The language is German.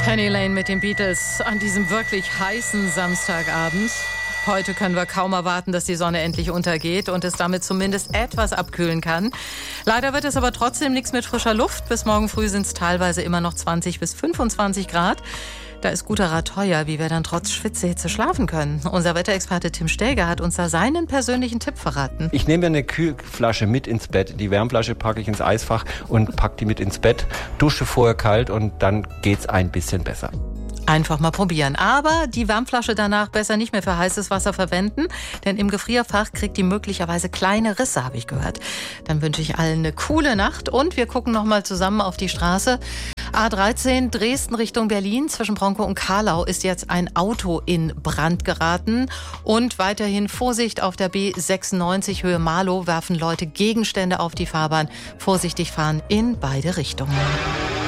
Penny Lane mit den Beatles an diesem wirklich heißen Samstagabend. Heute können wir kaum erwarten, dass die Sonne endlich untergeht und es damit zumindest etwas abkühlen kann. Leider wird es aber trotzdem nichts mit frischer Luft. Bis morgen früh sind es teilweise immer noch 20 bis 25 Grad. Da ist guter Rat teuer, wie wir dann trotz Schwitzehitze schlafen können. Unser Wetterexperte Tim Stäger hat uns da seinen persönlichen Tipp verraten. Ich nehme mir eine Kühlflasche mit ins Bett. Die Wärmflasche packe ich ins Eisfach und packe die mit ins Bett. Dusche vorher kalt und dann geht's ein bisschen besser. Einfach mal probieren. Aber die Wärmflasche danach besser nicht mehr für heißes Wasser verwenden, denn im Gefrierfach kriegt die möglicherweise kleine Risse, habe ich gehört. Dann wünsche ich allen eine coole Nacht und wir gucken noch mal zusammen auf die Straße. A13 Dresden Richtung Berlin zwischen Bronkow und Carlau ist jetzt ein Auto in Brand geraten und weiterhin Vorsicht auf der B96 Höhe Marlow werfen Leute Gegenstände auf die Fahrbahn. Vorsichtig fahren in beide Richtungen.